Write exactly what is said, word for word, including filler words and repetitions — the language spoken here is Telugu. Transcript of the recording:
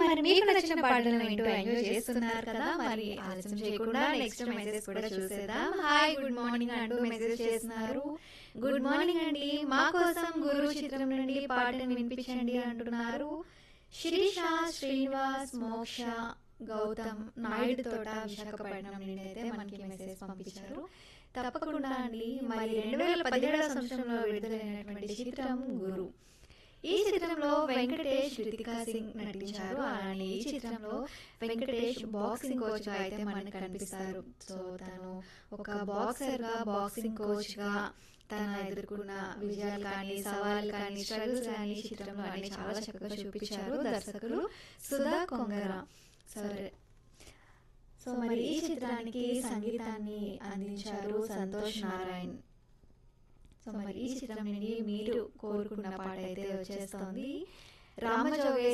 మరి మీకు నచ్చిన పాటలు వింటూ ఎంజాయ్ చేస్తున్నారు కదా, మరి ఆలస్యం చేయకుండా నెక్స్ట్ మెసేజ్ కూడా చూసేద్దాం. హాయ్ గుడ్ మార్నింగ్ అంటూ మెసేజ్ చేస్తున్నారు. గుడ్ మార్నింగ్ అండి, మా కోసం గురు చిత్రం నుండి పాటను వినిపించండి అంటున్నారు. శిరీష, శ్రీనివాస్, మోక్ష, గౌతమ్ నాయుడు తోట విశాఖపట్నం నుండి అయితే మనకి మెసేజ్ పంపించారు. తప్పకుండా అండి. మరి రెండు వేల పదిహేడవ సంవత్సరంలో విడుదలైనటువంటి చిత్రం గురు. ఈ చిత్రంలో వెంకటేష్, రితికా సింగ్ నటించారు. అలానే ఈ చిత్రంలో వెంకటేష్ బాక్సింగ్ కోచ్ గా అయితే మనకు కనిపిస్తారు. సో తను ఒక బాక్సర్ గా, బాక్సింగ్ కోచ్ గా తన ఎదుర్కొన్న విజయాలు కానీ, సవాళ్ళు కానీ, స్ట్రగుల్స్ కానీ ఈ చిత్రంలో అన్ని చాలా చక్కగా చూపించారు దర్శకులు సుధా కొంగర. సరే, సో మరి ఈ చిత్రానికి సంగీతాన్ని అందించారు సంతోష్ నారాయణ్. సో మరి ఈ చిత్రం నుండి మీరు కోరుకున్న పాట అయితే వచ్చేస్తోంది. రామజోగే